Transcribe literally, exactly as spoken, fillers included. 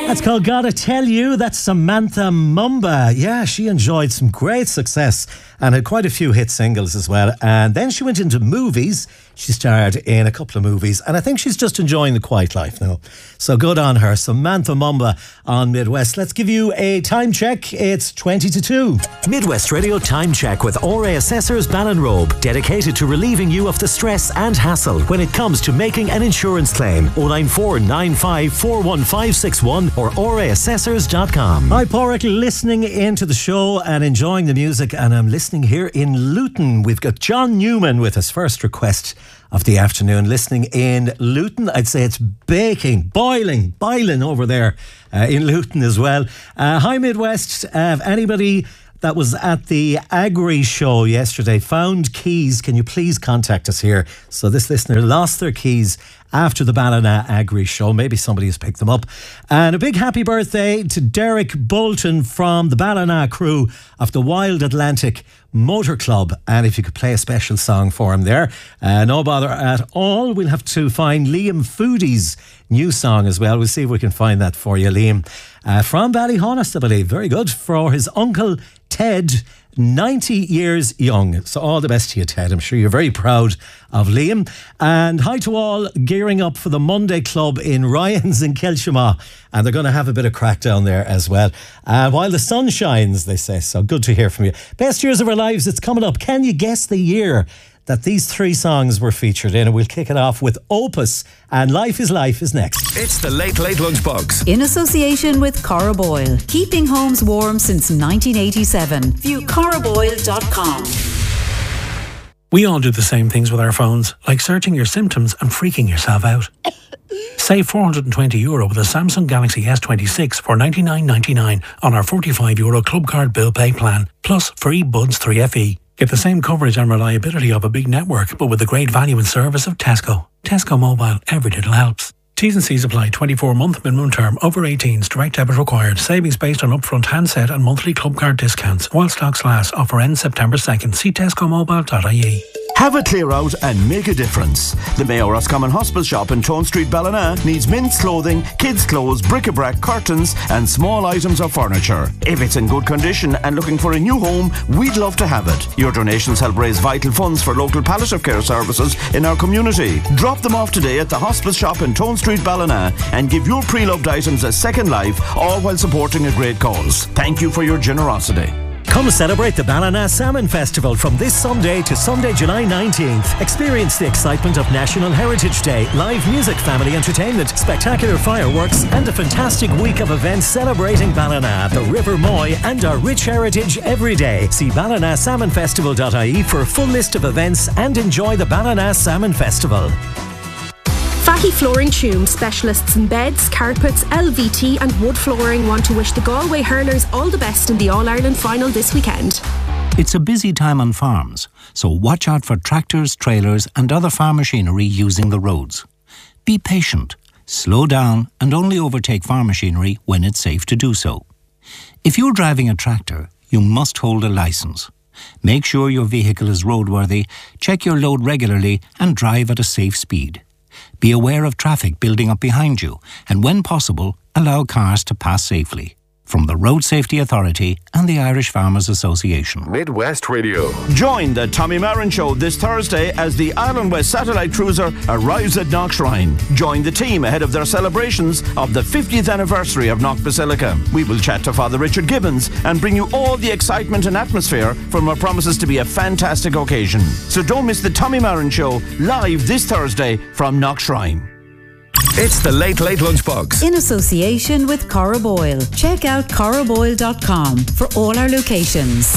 That's called Gotta Tell You. That's Samantha Mumba. Yeah, she enjoyed some great success and had quite a few hit singles as well. And then she went into movies. She starred in a couple of movies, and I think she's just enjoying the quiet life now. So good on her. Samantha Mumba on Midwest. Let's give you a time check. It's twenty to two. Midwest Radio Time Check with O R A Assessors Ballinrobe, dedicated to relieving you of the stress and hassle when it comes to making an insurance claim. oh nine four nine five four one five six one or o r a assessors dot com. Hi, Porrick, listening into the show and enjoying the music, and I'm listening here in Luton. We've got John Newman with his first request of the afternoon, listening in Luton. I'd say it's baking, boiling, boiling over there uh, in Luton as well. Uh, hi, Midwest. Uh, anybody that was at the Agri show yesterday found keys, can you please contact us here? So this listener lost their keys after the Ballina Agri show. Maybe somebody has picked them up. And a big happy birthday to Derek Bolton from the Ballina crew of the Wild Atlantic Motor Club. And if you could play a special song for him there, uh, no bother at all. We'll have to find Liam Foodie's new song as well. We'll see if we can find that for you, Liam. Uh, from Ballyhonest, I believe. Very good. For his uncle Ted, ninety years young. So all the best to you, Ted. I'm sure you're very proud of Liam. And hi to all gearing up for the Monday Club in Ryan's in Kelshima. And they're going to have a bit of crack down there as well. Uh, while the sun shines, they say. So good to hear from you. Best years of our lives, it's coming up. Can you guess the year that these three songs were featured in? And we'll kick it off with Opus, and Life is Life is next. It's the Late Late Lunchbox. In association with Cora Boyle. Keeping homes warm since nineteen eighty-seven. View cora boyle dot com. We all do the same things with our phones, like searching your symptoms and freaking yourself out. Save four hundred twenty euro with a Samsung Galaxy S twenty-six for ninety-nine ninety-nine on our forty-five euro club card bill pay plan, plus free Buds three F E. Get the same coverage and reliability of a big network, but with the great value and service of Tesco. Tesco Mobile, every little helps. T's and C's apply. twenty-four month minimum term. Over eighteens. Direct debit required. Savings based on upfront handset and monthly club card discounts. While stocks last. Offer ends September second. See tesco mobile dot I E. Have a clear out and make a difference. The Mayo Roscommon Hospital shop in Tone Street, Ballina needs men's clothing, kids' clothes, bric-a-brac, curtains and small items of furniture. If it's in good condition and looking for a new home, we'd love to have it. Your donations help raise vital funds for local palliative care services in our community. Drop them off today at the hospital shop in Tone Street, Ballina and give your pre-loved items a second life, all while supporting a great cause. Thank you for your generosity. Come celebrate the Ballina Salmon Festival from this Sunday to Sunday, July nineteenth. Experience the excitement of National Heritage Day, live music, family entertainment, spectacular fireworks and a fantastic week of events celebrating Ballina, the River Moy and our rich heritage every day. See ballina salmon festival dot I E for a full list of events and enjoy the Ballina Salmon Festival. Fatty Flooring Tume, specialists in beds, carpets, L V T and wood flooring, want to wish the Galway hurlers all the best in the All-Ireland final this weekend. It's a busy time on farms, so watch out for tractors, trailers and other farm machinery using the roads. Be patient, slow down and only overtake farm machinery when it's safe to do so. If you're driving a tractor, you must hold a licence. Make sure your vehicle is roadworthy, check your load regularly and drive at a safe speed. Be aware of traffic building up behind you and when possible, allow cars to pass safely. From the Road Safety Authority and the Irish Farmers Association. Midwest Radio. Join the Tommy Marin Show this Thursday as the Island West Satellite Cruiser arrives at Knockshrine. Join the team ahead of their celebrations of the fiftieth anniversary of Knock Basilica. We will chat to Father Richard Gibbons and bring you all the excitement and atmosphere from what promises to be a fantastic occasion. So don't miss the Tommy Marin Show live this Thursday from Knockshrine. It's the Late Late Lunchbox. In association with Cora Boyle. Check out cora boyle dot com for all our locations.